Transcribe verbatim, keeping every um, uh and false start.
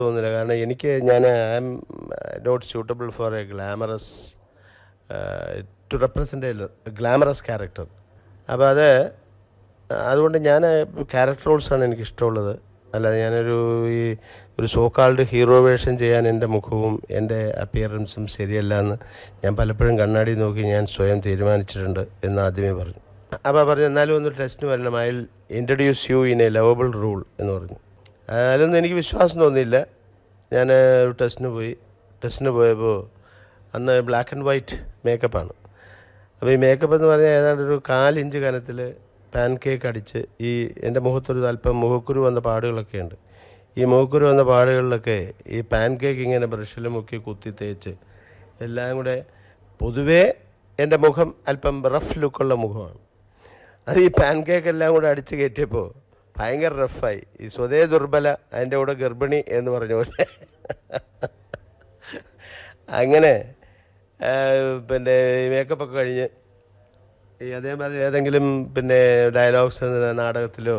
തോന്നുന്നില്ല. കാരണം എനിക്ക് ഞാൻ I am not suitable for A glamorous to represent A glamorous character. അപ്പോൾ അത് അതുകൊണ്ട് ഞാൻ ക്യാരക്ടർ റോൾസാണ് എനിക്കിഷ്ടമുള്ളത്. അല്ലാതെ ഞാനൊരു ഈ ഒരു സോ കാൾഡ് ഹീറോ വേഷം ചെയ്യാൻ എൻ്റെ മുഖവും എൻ്റെ അപ്പിയറൻസും ശരിയല്ല എന്ന് ഞാൻ പലപ്പോഴും കണ്ണാടി നോക്കി ഞാൻ സ്വയം തീരുമാനിച്ചിട്ടുണ്ട് എന്ന് ആദ്യമേ പറഞ്ഞു. അപ്പോൾ പറഞ്ഞു എന്നാലും ഒന്ന് ടെസ്റ്റിന് വരണം, I will introduce you in A lovable rule എന്ന് പറഞ്ഞു. അതിലൊന്നും എനിക്ക് വിശ്വാസം തോന്നിയില്ല. ഞാൻ ഒരു ടെസ്റ്റിന് പോയി. ടെസ്റ്റിന് പോയപ്പോൾ അന്ന് ബ്ലാക്ക് ആൻഡ് വൈറ്റ് മേക്കപ്പാണ്. അപ്പോൾ ഈ മേക്കപ്പ് എന്ന് പറഞ്ഞാൽ ഏതാണ്ട് ഒരു കാലിഞ്ച് കനത്തിൽ പാൻ കേക്ക് അടിച്ച് ഈ എൻ്റെ മുഖത്തൊരു അല്പം മുഖക്കുരു വന്ന പാടുകളൊക്കെ ഉണ്ട്. ഈ മുഖക്കുരു വന്ന പാടുകളിലൊക്കെ ഈ പാൻ കേക്ക് ഇങ്ങനെ ബ്രഷിൽ മുക്കി കുത്തി തേച്ച് എല്ലാം കൂടെ, പൊതുവേ എൻ്റെ മുഖം അല്പം റഫ് ലുക്കുള്ള മുഖമാണ്. അത് ഈ പാൻ കേക്ക് എല്ലാം കൂടെ അടിച്ച് കയറ്റിയപ്പോൾ ഭയങ്കര റഫായി. ഈ സ്വതേ ദുർബല അതിൻ്റെ കൂടെ ഗർഭിണി എന്ന് പറഞ്ഞ പോലെ അങ്ങനെ പിന്നെ മേക്കപ്പൊക്കെ കഴിഞ്ഞ് ഈ അതേമാതിരി ഏതെങ്കിലും പിന്നെ ഡയലോഗ്സ് നാടകത്തിലോ